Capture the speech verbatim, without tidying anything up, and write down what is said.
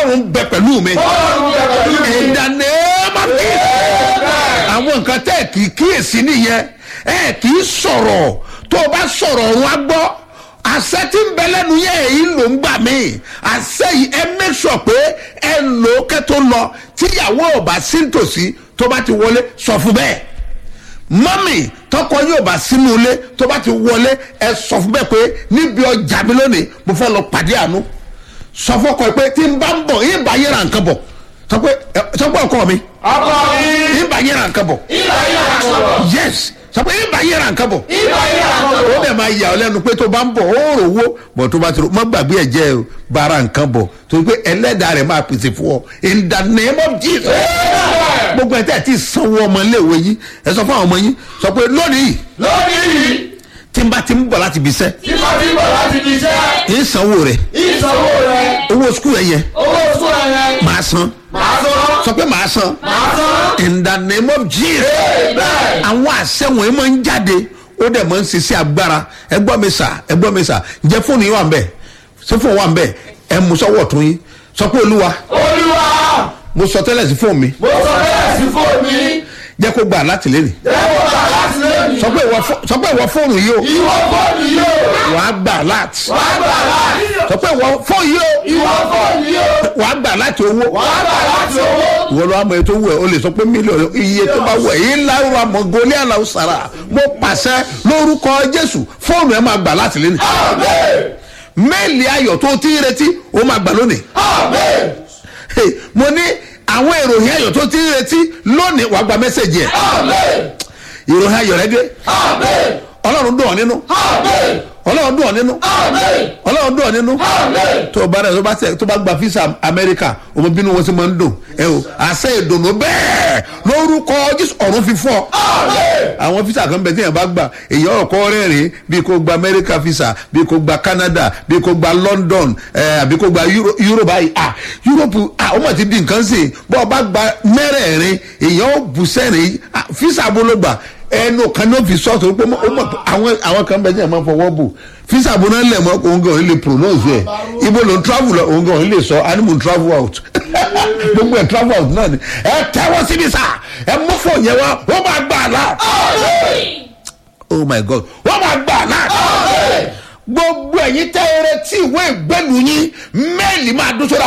ọlọ́run bẹ pẹ̀lú mi in the name of Jesus. àwọn nǹkan tẹ́ kì í kíyèsí nìyẹn ẹ kì í sọ̀rọ̀ tó o bá sọ̀rọ̀ wọn á gbọ́ àṣẹ tí ń bẹ lẹ́nu yẹn èyí ló ń gbà mí àṣẹ yìí ẹ make sure pé ẹ lò ó kẹ́ tó lọ tíyàwó ọba sí nítòsí tó bá ti wọlé sọ fún bẹ́ẹ̀ mọ́mì tọkọ yóò bá sínú ilé tó bá ti wọlé ẹ sọ fún bẹ́ẹ̀ pé níbi ọjà mi lónìí mo fẹ́ lọ pàdé àánú sọ fọkọ pé tí n bá ń bọ̀ yín bá yẹra nǹkan bọ̀ sọ pé sọ pé ọkọ mi ọkọ mi yín bá yẹra nǹkan bọ̀ ìbá yẹra nǹkan bọ̀ yes sọ pé yín bá yẹra nǹkan bọ̀ ìbá yẹra nǹkan bọ̀. ó dẹ̀ máa yà ọ́ lẹ́nu pé tó bá ń bọ̀ ó rò wó bọ̀ tó bá ti rò má gbàgbé ẹ̀ jẹ́ o bára nǹkan bọ̀ torí pé ẹlẹ́dàá rẹ̀ máa pèsè fún ọ in the name of Jesus. gbogbo ẹ̀ tẹ́ ẹ̀ ti sanwó ọmọ iléèwé yín ẹ sọ fún àwọn ọmọ yín sọ pé lónìí lónìí tí n bá ti ń bọ̀ láti ibi iṣẹ́ tí mo ti bọ̀ láti fi iṣẹ́ ń sanwó rẹ̀ ìsanwó rẹ̀ owó skul ẹ̀ yẹ owó oṣù rẹ̀ máa san màá sọ sọ pé máa san màá sọ. in the name of Jesus. Amen. àwọn àṣẹ wọ̀nyí máa ń jáde ó dẹ̀ máa ń ṣiṣẹ́ agbára ẹ gbọ́ mi sà ẹ gbọ́ mi sà ǹjẹ́ fóònù yín wà ń bẹ̀ ṣé fóònù wà ń bẹ̀ ẹ mú sọ́wọ́ tún yín sọ pé olúwa olúwa mo sọ tẹ́lẹ̀ sí fóònù mi mo sọ bẹ́ẹ̀ sí fóònù mi jẹ́ kó gbà láti lé ní lẹ́wọ̀n gbà láti lẹ́yìn sọ pé ìwọ fó- sọ pé ìwọ fóònù yìí o ìwọ fóònù yóò wàá gbà láti wàá gbà láti sọ pé ìwọ fóònù yìí o ìwọ fóònù yóò wàá gbà láti owó wàá gbà láti owó. ìwọ lọ́wọ́ àmọ́ ètò wù ẹ́ o lè sọ pé mílíọ̀nù iye tó bá wù ẹ́ yìí láwùrọ̀ àmọ́ gólé àlàó sàrà mo pàṣẹ lórúkọ Jésù fóònù ẹ̀ máa gbà láti lé ní Amen. méèlì ayọ̀ tó ti ń retí ó máa gbà lónìí. Amen. Hey, mo ní àwọn ìròyìn ayọ̀ tó ti ń retí lónìí wàá gba mẹ́sẹ̀gì ẹ̀ Amen. ìròyìn ayọ̀ rẹ dé Amen. ọlọ́run dùn ọ́ nínú Amen. ọlọ́run dùn ọ́ nínú Amen. ọlọ́run dùn ọ́ nínú Amen. tó o bá rẹ̀ tó bá tẹ̀ tó bá gba fisa Amẹ́ríkà ọmọ bínú wọn sì máa ń dùn ẹ o àṣẹ ìdùnnú bẹ́ẹ̀ lórúkọ Jésù ọ̀run fi fún ọ Amen. àwọn fisa kan bẹ tí yẹn bá gbà èyí ọkọ rẹ́rìn bí kò gba Amẹ́ríkà fisa bí kò gba Canada bí kò gba London ẹ àbí kò gba Euro- Europe báyìí ah Europe ah ọmọ ti di nǹkan sè bọ́ ọ bá gba mẹ́rẹ̀ẹ̀rin èyí ó bù sẹ́rìn ah fisa bológbà ẹnu kan ní ó fi sọ́ọ̀tù pé ó mọ̀ àwọn àwọn kan bẹ tí yẹn máa fọwọ́ bù fisa bó náà lẹ̀ mọ́ òun gan òun lè pronounce ẹ̀ ibo ló ń travel lọ òun gan òun lè sọ animal travel out gbogbo ẹ̀ travel out náà ni ẹ tẹ́wọ́ síbi sá ẹ mú fún yẹn wá wọ́n máa gbà á náà oh my God wọ́n máa gbà á náà gbogbo ẹ̀yin tẹ́ ẹ retí ìwé ìgbẹ́lu yín mẹ́ẹ̀lì máa dún sórí